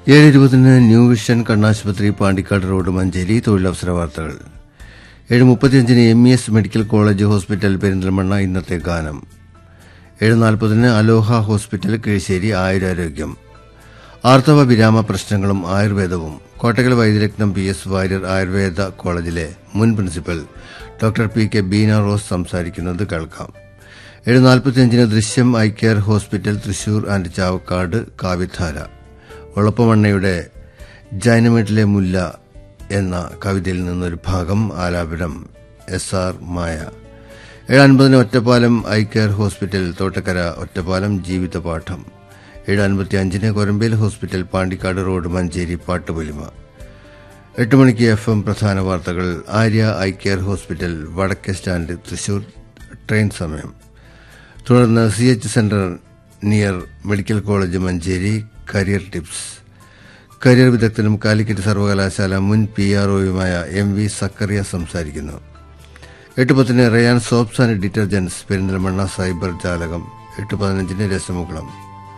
7:20 new vision കണ്ണാശുപത്രി Pandikkad road Manjeri തൊഴിലവസര വാർത്തകൾ. 7:35 MES medical college hospital Perinthalmanna ഇന്നത്തെ ഗാനം. 7:40 അലോഹ ഹോസ്പിറ്റൽ കിഴിശ്ശേരി ആയുരാരോഗ്യം. ആർത്തവ വിരാമ പ്രശ്നങ്ങളും ആയുർവേദവും കോട്ടക്കൽ വൈദ്യരത്നം PS വാര്യർ ആയുർവേദ കോളേജിലെ മുൻ principal doctor PK Beena rose സംസാരിക്കുന്നത് കേൾക്കാം. 7:45 ദൃശ്യം eye care hospital Thrissur and Chavakkad കാവ്യധാര. ഒളപ്പമണ്ണയുടെ ജൈനമേട്ടിലെ മുല്ല എന്ന കവിതയിൽ നിന്നൊരു ഭാഗം ആലാപനം SR മായ. 7:50 Ottapalam eye care hospital Thottakkara Ottapalam ജീവിതപാഠം. 7:55 Korambel hospital Pandikkad road Manjeri Pattupolima. 8 മണിക്ക് FM പ്രധാന വാർത്തകൾ. ആര്യ ഐ കെയർ ഹോസ്പിറ്റൽ വടക്കേ സ്റ്റാൻഡ് തൃശൂർ ട്രെയിൻ സമയം. തുടർന്ന് CH centre near medical college Manjeri career tips. Career വിദഗ്ധനും Calicut സർവകലാശാല മുൻ PROയുമായ MV സക്കറിയ സംസാരിക്കുന്നു. 8:10 Ryan soaps and detergents Perinthalmanna cyber ജാലകം. 8:15 രസമുകുളം.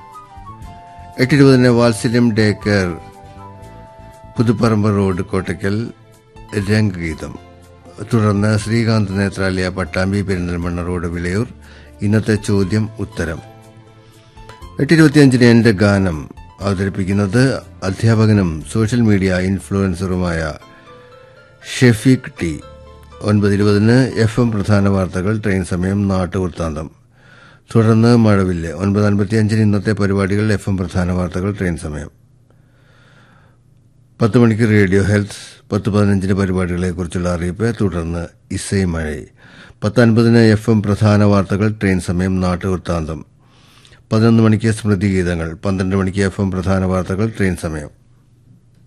8:20 വാത്സല്യം day care Puthuparamba road Kottakkal രംഗഗീതം. തുടർന്ന് ശ്രീകാന്ത് നേത്രാലയ പട്ടാമ്പി പെരിന്തൽമണ്ണ റോഡ് വിളയൂർ ഇന്നത്തെ ചോദ്യം ഉത്തരം. 8:25 എന്റെ ഗാനം അവതരിപ്പിക്കുന്നത് അധ്യാപകനും social media ഇൻഫ്ലുവൻസറുമായ Shefeeq T. 9:20 FM പ്രധാന വാർത്തകൾ ട്രെയിൻ സമയം നാട്ടുവൃത്താന്തം. തുടർന്ന് മഴവില്ല്. 9:55 ഇന്നത്തെ പരിപാടികൾ FM പ്രധാന വാർത്തകൾ ട്രെയിൻ സമയം. 10 മണിക്ക് റേഡിയോ ഹെൽത്ത്. 10:15 പരിപാടികളെക്കുറിച്ചുള്ള അറിയിപ്പ്. തുടർന്ന് ഇസൈ മഴ. 10:50 FM പ്രധാന വാർത്തകൾ ട്രെയിൻ സമയം നാട്ടുവൃത്താന്തം. 11 മണിക്ക് സ്മൃതി ഗീതങ്ങൾ. 12 മണിക്ക് FM പ്രധാന വാർത്തകൾ ട്രെയിൻ സമയം.